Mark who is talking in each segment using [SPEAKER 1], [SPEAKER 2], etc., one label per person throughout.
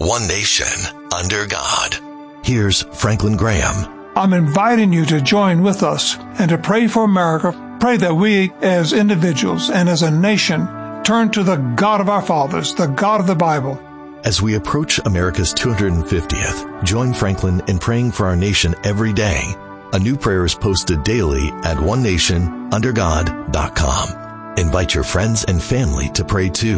[SPEAKER 1] one nation, under God. Here's Franklin Graham.
[SPEAKER 2] I'm inviting you to join with us and to pray for America. Pray that we as individuals and as a nation turn to the God of our fathers, the God of the Bible.
[SPEAKER 1] As we approach America's 250th, join Franklin in praying for our nation every day. A new prayer is posted daily at onenationundergod.com. Invite your friends and family to pray too.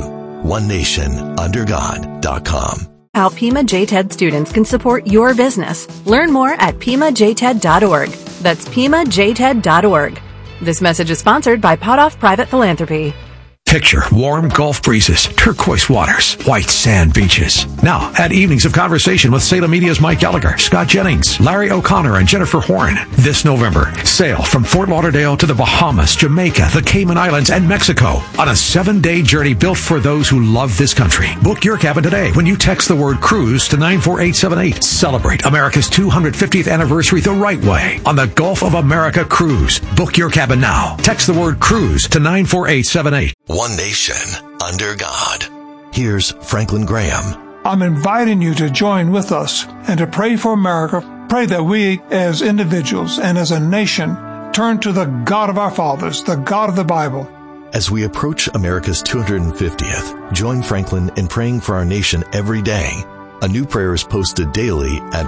[SPEAKER 1] onenationundergod.com.
[SPEAKER 3] How Pima JTED students can support your business. Learn more at PimaJTED.org. That's PimaJTED.org. This message is sponsored by Potoff Private Philanthropy.
[SPEAKER 4] Picture warm Gulf breezes, turquoise waters, white sand beaches. Now, add evenings of conversation with Salem Media's Mike Gallagher, Scott Jennings, Larry O'Connor, and Jennifer Horn. This November, sail from Fort Lauderdale to the Bahamas, Jamaica, the Cayman Islands, and Mexico on a 7-day journey built for those who love this country. Book your cabin today when you text the word cruise to 94878. Celebrate America's 250th anniversary the right way on the Gulf of America Cruise. Book your cabin now. Text the word cruise to 94878.
[SPEAKER 1] One nation, under God. Here's Franklin Graham.
[SPEAKER 2] I'm inviting you to join with us and to pray for America. Pray that we as individuals and as a nation turn to the God of our fathers, the God of the Bible.
[SPEAKER 1] As we approach America's 250th, join Franklin in praying for our nation every day. A new prayer is posted daily at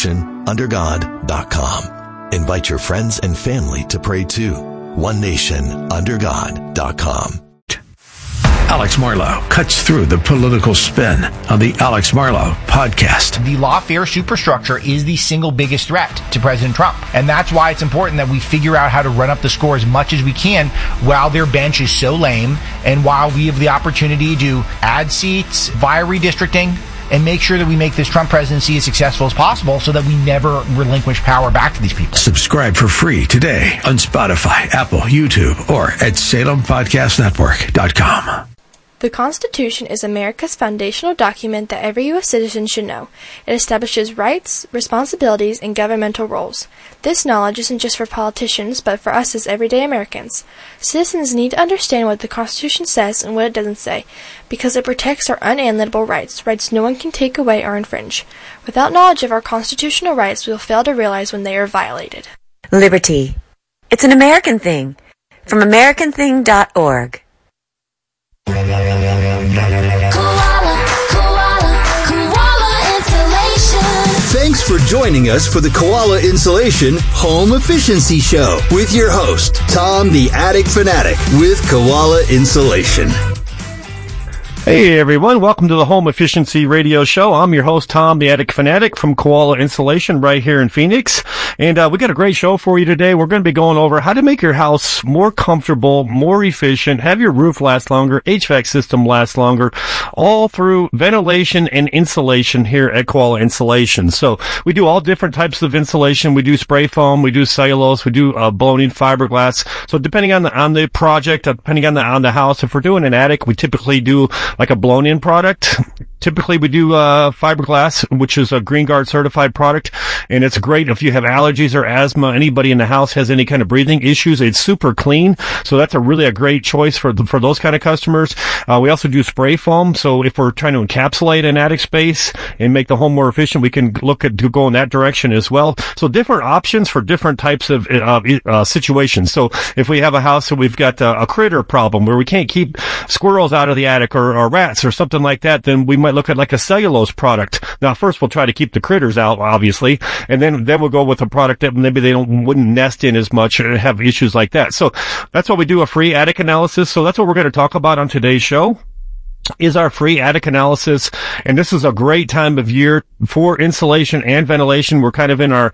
[SPEAKER 1] onenationundergod.com. Invite your friends and family to pray too. onenationundergod.com.
[SPEAKER 4] Alex Marlow cuts through the political spin on the Alex Marlow podcast.
[SPEAKER 5] The lawfare superstructure is the single biggest threat to President Trump. And that's why it's important that we figure out how to run up the score as much as we can while their bench is so lame and while we have the opportunity to add seats via redistricting and make sure that we make this Trump presidency as successful as possible so that we never relinquish power back to these people.
[SPEAKER 4] Subscribe for free today on Spotify, Apple, YouTube, or at SalemPodcastNetwork.com.
[SPEAKER 6] The Constitution is America's foundational document that every U.S. citizen should know. It establishes rights, responsibilities, and governmental roles. This knowledge isn't just for politicians, but for us as everyday Americans. Citizens need to understand what the Constitution says and what it doesn't say, because it protects our unalienable rights, rights no one can take away or infringe. Without knowledge of our constitutional rights, we will fail to realize when they are violated.
[SPEAKER 7] Liberty. It's an American thing. From AmericanThing.org.
[SPEAKER 8] Koala Insulation.
[SPEAKER 9] Thanks for joining us for the Koala Insulation Home Efficiency Show with your host, Tom the Attic Fanatic with Koala Insulation.
[SPEAKER 10] Hey everyone, welcome to the Home Efficiency Radio Show. I'm your host, Tom the Attic Fanatic from Koala Insulation right here in Phoenix. And we got a great show for you today. We're going to be going over how to make your house more comfortable, more efficient, have your roof last longer, HVAC system last longer, all through ventilation and insulation here at Koala Insulation. So we do all different types of insulation. We do spray foam, we do cellulose, we do blown-in fiberglass. So depending on the project, depending on the house, if we're doing an attic, we typically do like a blown-in product. Typically, we do fiberglass, which is a Green Guard certified product, and it's great if you have allergies or asthma. Anybody in the house has any kind of breathing issues, it's super clean, so that's really a great choice for those kind of customers. We also do spray foam, so if we're trying to encapsulate an attic space and make the home more efficient, we can look at to go in that direction as well. So different options for different types of situations. So if we have a house that we've got a critter problem where we can't keep squirrels out of the attic or rats or something like that, then we might look at like a cellulose product. Now, first we'll try to keep the critters out, obviously, and then we'll go with a product that maybe they wouldn't nest in as much or have issues like that. So that's why we do a free attic analysis. So that's what we're going to talk about on today's show. Is our free attic analysis, and this is a great time of year for insulation and ventilation. We're kind of in our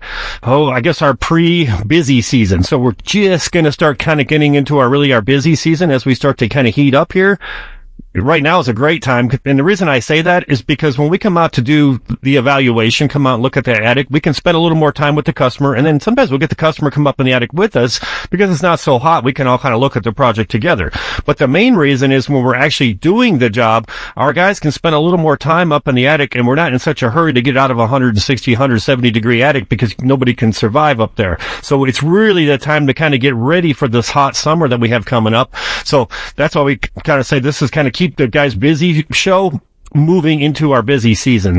[SPEAKER 10] pre-busy season. So we're just going to start kind of getting into our busy season as we start to kind of heat up here. Right now is a great time, and the reason I say that is because when we come out to do the evaluation, come out and look at the attic, we can spend a little more time with the customer, and then sometimes we'll get the customer come up in the attic with us because it's not so hot. We can all kind of look at the project together. But the main reason is when we're actually doing the job, our guys can spend a little more time up in the attic, and we're not in such a hurry to get out of a 160, 170 degree attic because nobody can survive up there. So it's really the time to kind of get ready for this hot summer that we have coming up. So that's why we kind of say this is kind of keep the guys busy show moving into our busy season.